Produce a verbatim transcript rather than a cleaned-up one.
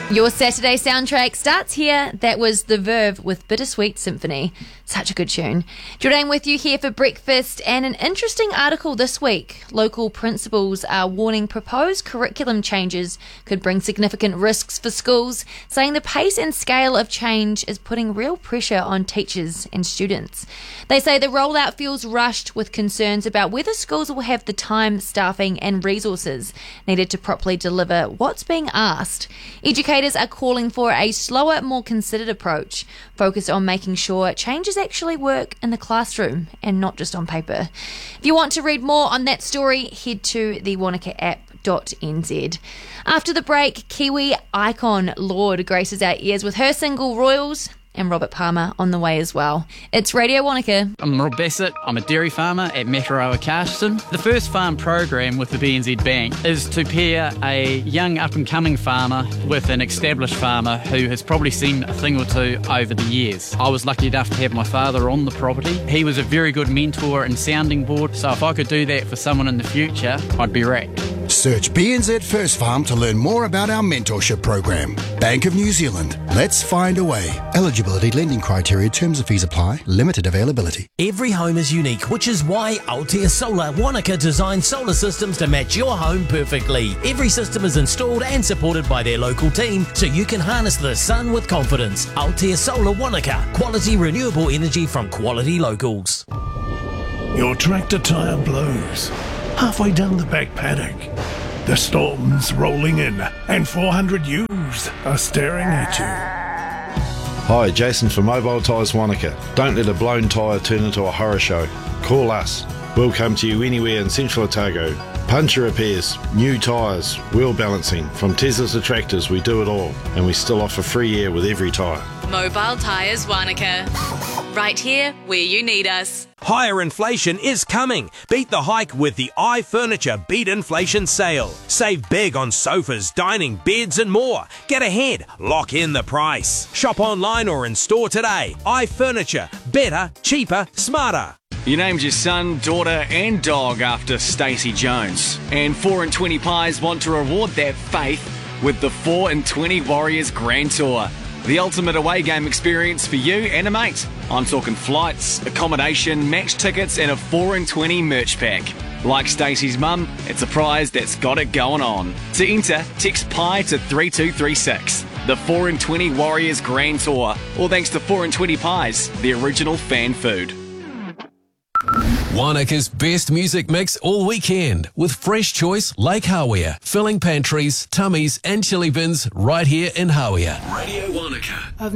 Your Saturday soundtrack starts here. That was The Verve with Bittersweet Symphony. Such a good tune. Jordan with you here for breakfast, and an interesting article this week. Local principals are warning proposed curriculum changes could bring significant risks for schools, saying the pace and scale of change is putting real pressure on teachers and students. They say the rollout feels rushed, with concerns about whether schools will have the time, staffing and resources needed to properly deliver what's being asked. Educators are calling for a slower, more considered approach, focused on making sure changes actually work in the classroom and not just on paper. If you want to read more on that story, head to the Wanaka app dot n z. After the break, Kiwi icon Lorde graces our ears with her single Royals, and Robert Palmer on the way as well. It's Radio Wanaka. I'm Rob Bassett. I'm a dairy farmer at Mataroa Carston. The first farm program with the B N Z Bank is to pair a young up-and-coming farmer with an established farmer who has probably seen a thing or two over the years. I was lucky enough to have my father on the property. He was a very good mentor and sounding board, so if I could do that for someone in the future, I'd be rapt. Search B N Z First Farm to learn more about our mentorship program. Bank of New Zealand. Let's find a way. Eligibility, lending criteria, terms and fees apply. Limited availability. Every home is unique, which is why Altea Solar Wanaka designs solar systems to match your home perfectly. Every system is installed and supported by their local team, so you can harness the sun with confidence. Altea Solar Wanaka. Quality renewable energy from quality locals. Your tractor tyre blows. Halfway down the back paddock, the storm's rolling in, and four hundred ewes are staring at you. Hi, Jason from Mobile Tyres Wanaka. Don't let a blown tyre turn into a horror show. Call us. We'll come to you anywhere in Central Otago. Puncture repairs, new tyres, wheel balancing. From Teslas to tractors, we do it all. And we still offer free air with every tyre. Mobile Tyres Wanaka. Right here where you need us. Higher inflation is coming. Beat the hike with the iFurniture Beat Inflation Sale. Save big on sofas, dining, beds and more. Get ahead. Lock in the price. Shop online or in store today. iFurniture. Better, cheaper, smarter. You named your son, daughter and dog after Stacey Jones. And four and twenty Pies want to reward that faith with the four and twenty Warriors Grand Tour. The ultimate away game experience for you and a mate. I'm talking flights, accommodation, match tickets and a four and twenty merch pack. Like Stacey's mum, it's a prize that's got it going on. To enter, text Pie to three two three six. The four and twenty Warriors Grand Tour. All thanks to four and twenty Pies, the original fan food. Wanaka's best music mix all weekend with Fresh Choice Lake Hawea, filling pantries, tummies and chili bins right here in Hawea. Radio Wanaka.